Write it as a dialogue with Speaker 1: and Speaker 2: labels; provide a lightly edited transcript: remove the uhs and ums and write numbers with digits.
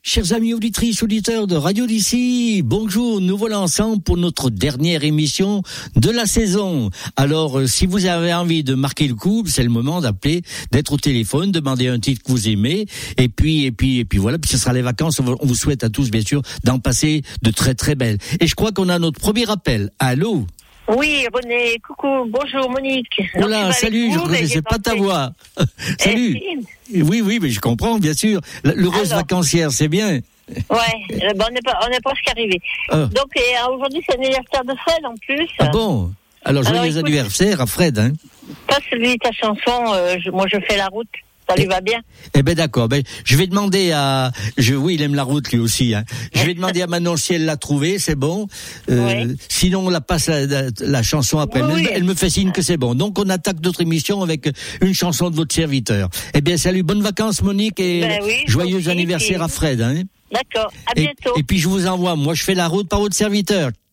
Speaker 1: Chers amis auditrices, auditeurs de Radio d'ici, bonjour, nous voilà ensemble pour notre dernière émission de la saison. Alors, si vous avez envie de marquer le coup, c'est le moment d'appeler, d'être au téléphone, demander un titre que vous aimez, et puis voilà, puis ce sera les vacances, on vous souhaite à tous, bien sûr, d'en passer de très très belles. Et je crois qu'on a notre premier appel. Allô?
Speaker 2: Oui, René, coucou, bonjour Monique.
Speaker 1: Voilà, salut, je ne connaissais pas ta voix. Salut. Oui, mais je comprends, bien sûr. L'heureuse vacancière, c'est bien.
Speaker 2: Ouais, on est presque arrivé. Donc, aujourd'hui, c'est l'anniversaire de Fred, en plus.
Speaker 1: Ah bon? Alors joyeux anniversaire à Fred, hein.
Speaker 2: Passe-lui ta chanson, moi je fais la route. Ça lui va bien?
Speaker 1: Eh ben d'accord. Je vais demander oui, il aime la route lui aussi. Hein. Je vais demander à Manon si elle l'a trouvée, c'est bon.
Speaker 2: Oui.
Speaker 1: Sinon, on la passe la chanson après.
Speaker 2: Oui.
Speaker 1: Elle me fait signe que c'est bon. Donc, on attaque notre émission avec une chanson de votre serviteur. Eh bien, salut, bonnes vacances Monique et joyeux anniversaire à Fred. Hein.
Speaker 2: D'accord. À bientôt.
Speaker 1: Et puis je vous envoie. Moi, je fais la route par votre serviteur.